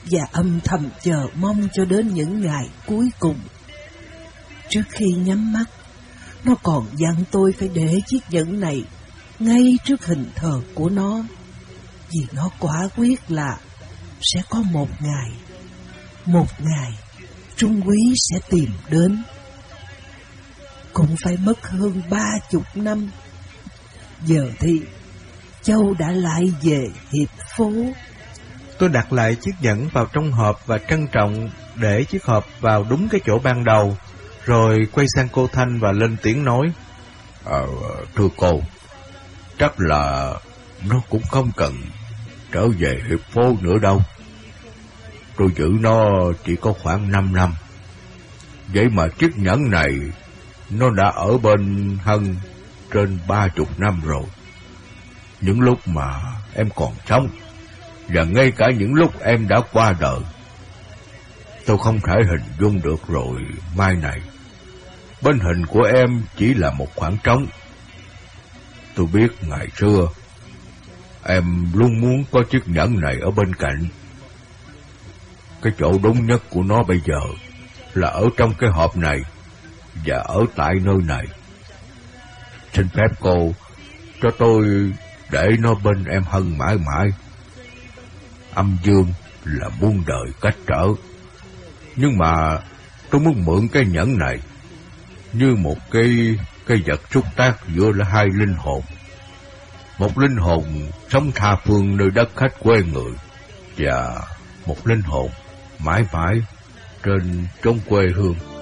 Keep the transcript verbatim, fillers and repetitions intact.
và âm thầm chờ mong cho đến những ngày cuối cùng. Trước khi nhắm mắt, nó còn dặn tôi phải để chiếc nhẫn này ngay trước hình thờ của nó, vì nó quả quyết là sẽ có một ngày, một ngày Trung Quý sẽ tìm đến. Cũng phải mất hơn ba chục năm. Giờ thì Châu đã lại về Hiệp Phố. Tôi đặt lại chiếc nhẫn vào trong hộp và trân trọng để chiếc hộp vào đúng cái chỗ ban đầu, rồi quay sang cô Thanh và lên tiếng nói: Ờ, thưa cô, chắc là nó cũng không cần trở về Hiệp Phố nữa đâu. Tôi giữ nó chỉ có khoảng năm năm. Vậy mà chiếc nhẫn này nó đã ở bên Hân trên ba chục năm rồi. Những lúc mà em còn sống, và ngay cả những lúc em đã qua đời. Tôi không thể hình dung được rồi mai này, bên hình của em chỉ là một khoảng trống. Tôi biết ngày xưa em luôn muốn có chiếc nhẫn này ở bên cạnh. Cái chỗ đúng nhất của nó bây giờ là ở trong cái hộp này và ở tại nơi này. Xin phép cô cho tôi để nó bên em Hân mãi mãi. Âm dương là muôn đời cách trở, nhưng mà tôi muốn mượn cái nhẫn này như một cái cái vật xúc tác giữa là hai linh hồn. Một linh hồn sống tha phương nơi đất khách quê người, và một linh hồn mãi mãi trên chốn quê hương.